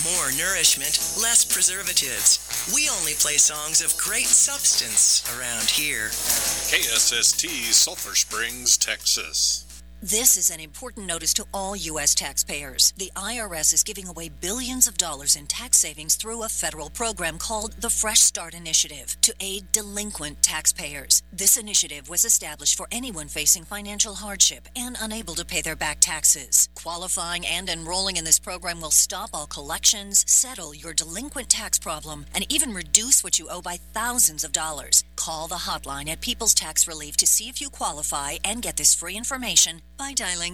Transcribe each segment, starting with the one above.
More nourishment, less preservatives. We only play songs of great substance around here. KSST, Sulphur Springs, Texas. This is an important notice to all U.S. taxpayers. The IRS is giving away billions of dollars in tax savings through a federal program called the Fresh Start Initiative to aid delinquent taxpayers. This initiative was established for anyone facing financial hardship and unable to pay their back taxes. Qualifying and enrolling in this program will stop all collections, settle your delinquent tax problem, and even reduce what you owe by thousands of dollars. Call the hotline at People's Tax Relief to see if you qualify and get this free information by dialing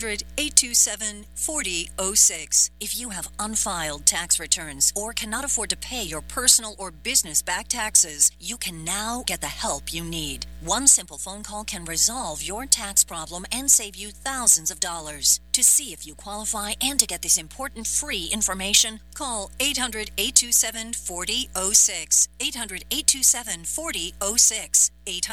800-827-4006. If you have unfiled tax returns or cannot afford to pay your personal or business back taxes, you can now get the help you need. One simple phone call can resolve your tax problem and save you thousands of dollars. To see if you qualify and to get this important free information, call 800-827-4006. 800-827-4006.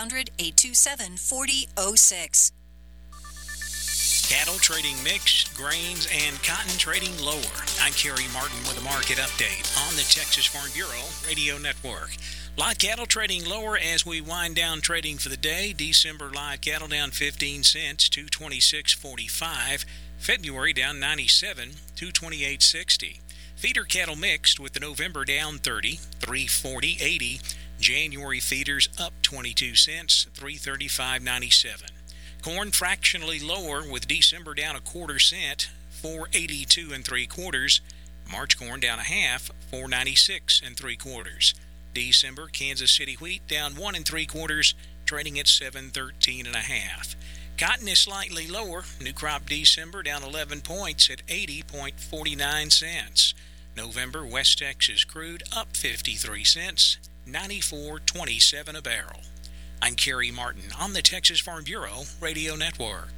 800-827-4006. Cattle trading mixed, grains, and cotton trading lower. I'm Kerry Martin with a market update on the Texas Farm Bureau Radio Network. Live cattle trading lower as we wind down trading for the day. December live cattle down 15 cents, $226.45. February down 97, $228.60. Feeder cattle mixed with the November down 30, $340.80. January feeders up 22 cents, $335.97. Corn fractionally lower with December down a quarter cent, $482 3/4. March corn down a half, $496 3/4. December Kansas City wheat down 1 3/4, trading at $713 1/2. Cotton is slightly lower. New crop December down 11 points at 80.49 cents. November West Texas crude up 53 cents, 94.27 a barrel. I'm Kerry Martin on the Texas Farm Bureau Radio Network.